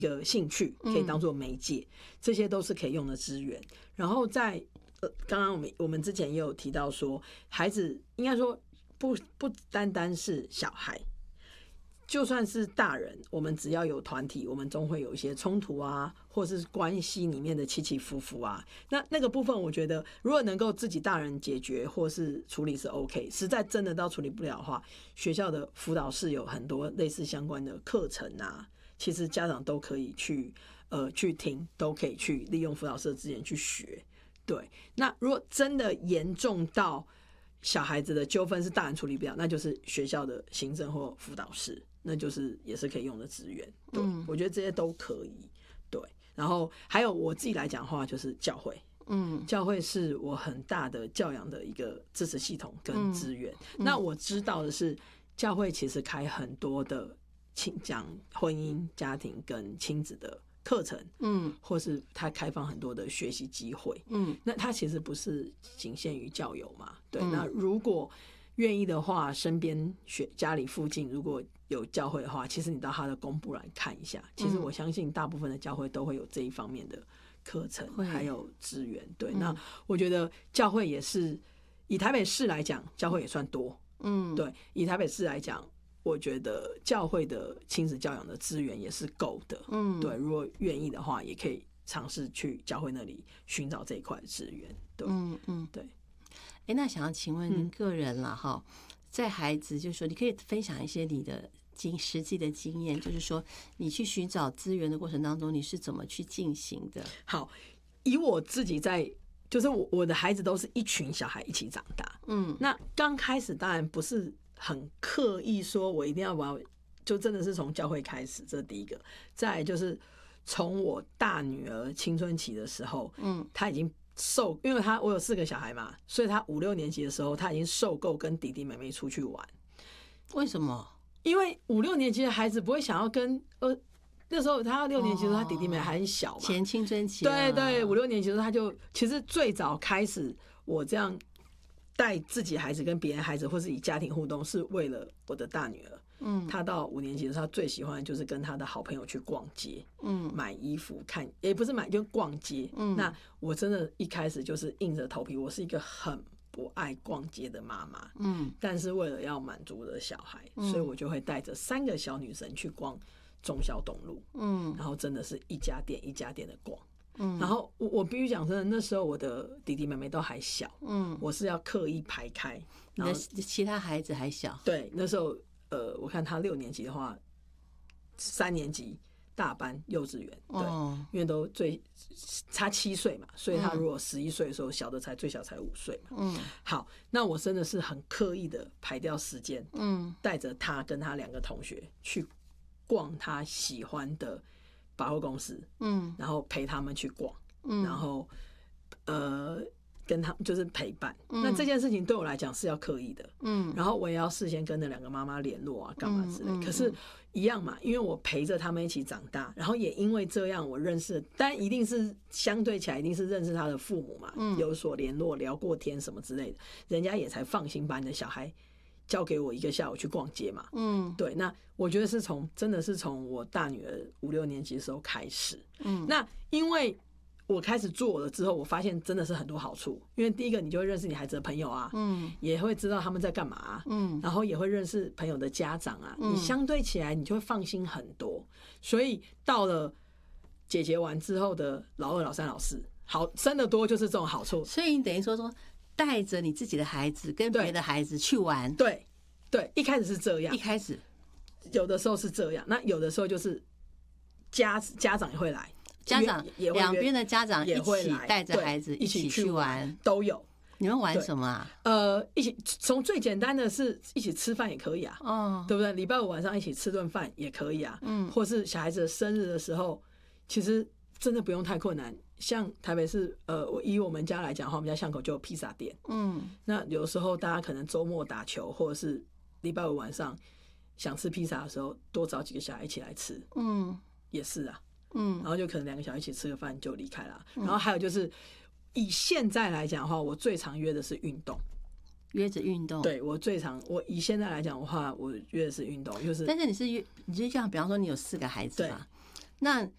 一个兴趣，可以当做媒介，这些都是可以用的资源。然后在刚刚我们之前也有提到说，孩子应该说不单单是小孩。就算是大人，我们只要有团体，我们总会有一些冲突啊，或是关系里面的起起伏伏啊。那个部分，我觉得如果能够自己大人解决或是处理是 OK。实在真的到处理不了的话，学校的辅导室有很多类似相关的课程啊，其实家长都可以去听，都可以去利用辅导室的资源去学。对，那如果真的严重到小孩子的纠纷是大人处理不了，那就是学校的行政或辅导室。那就是也是可以用的资源，对，我觉得这些都可以，对。然后还有我自己来讲的话，就是教会，教会是我很大的教养的一个支持系统跟资源。那我知道的是，教会其实开很多的讲婚姻、家庭跟亲子的课程，或是他开放很多的学习机会，那他其实不是仅限于教友嘛，对。那如果愿意的话，身边家里附近如果有教会的话，其实你到他的公布栏看一下，其实我相信大部分的教会都会有这一方面的课程还有资源。对，那我觉得教会也是以台北市来讲，教会也算多，对，以台北市来讲，我觉得教会的亲子教养的资源也是够的，对，如果愿意的话，也可以尝试去教会那里寻找这一块资源，对，对。 那想要请问您个人啦哈，在孩子就是说，你可以分享一些你的实际的经验，就是说你去寻找资源的过程当中，你是怎么去进行的？ 好，以我自己就是我的孩子都是一群小孩一起长大，那刚开始当然不是很刻意说我一定要就真的是从教会开始，这是第一个。再来就是从我大女儿青春期的时候，她已经因为我有4个小孩嘛，所以他5、6年级的时候，他已经受够跟弟弟妹妹出去玩。 为什么？ 因为5、6年级的孩子不会想要跟那时候他6年级的时候，他弟弟妹妹还很小嘛， 前青春期。 对对，5、6年级的时候他就其实最早开始我这样带自己孩子跟别人孩子，或是以家庭互动，是为了我的大女儿。他到5年级的时候，他最喜欢的就是跟他的好朋友去逛街，买衣服看，也不是买，就逛街。那我真的一开始就是硬着头皮，我是一个很不爱逛街的妈妈，但是为了要满足我的小孩，所以我就会带着3个小女生去逛忠孝东路，然后真的是一家店一家店的逛。然后我必须讲真的，那时候我的弟弟妹妹都还小，我是要刻意排开， 你的其他孩子还小， 对，那时候我看他6年级的话，3年级大班幼稚园，对，因为都差7岁嘛，所以他如果11岁的时候，最小才5岁嘛。好，那我真的是很刻意的排掉时间，带着他跟他2个同学去逛他喜欢的百货公司，然后陪他们去逛，然后跟他们就是陪伴。那这件事情对我来讲是要刻意的，然后我也要事先跟那2个妈妈联络啊，干嘛之类。可是一样嘛，因为我陪着他们一起长大，然后也因为这样我认识，但一定是相对起来一定是认识他的父母嘛，有所联络，聊过天什么之类的，人家也才放心把你的小孩交给我1个下午去逛街嘛。对，那我觉得真的是从我大女儿5、6年级的时候开始。那因为我开始做了之后，我发现真的是很多好处。因为第一个，你就会认识你孩子的朋友啊，也会知道他们在干嘛啊，然后也会认识朋友的家长啊，你相对起来你就会放心很多。所以到了姐姐完之后的老2、老3、老4，好生得多就是这种好处。 所以你等于说带着你自己的孩子跟别的孩子去玩， 对对，一开始是这样， 一开始有的时候是这样，那有的时候就是家长也会来。 家长两边的家长一起带着孩子一起去玩， 都有。 你们玩什么啊？ 一起从最简单的是一起吃饭也可以啊，对不对？礼拜5晚上一起吃顿饭也可以啊，或是小孩子的生日的时候，其实真的不用太困难。像台北市，以我们家来讲的话，我们家巷口就有披萨店，那有时候大家可能周末打球，或者是礼拜5晚上想吃披萨的时候，多找几个小孩一起来吃，也是啊。然后就可能2个小孩一起吃个饭就离开了。然后还有就是以现在来讲的话，我最常约的是运动， 约着运动。 对，我以现在来讲的话，我约的是运动，就是。 但是你就这样，比方说你有4个孩子嘛，那